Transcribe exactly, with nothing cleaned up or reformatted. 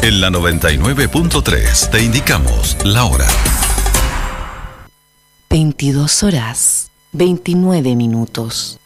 En la noventa y nueve punto tres te indicamos la hora. veintidós horas, veintinueve minutos.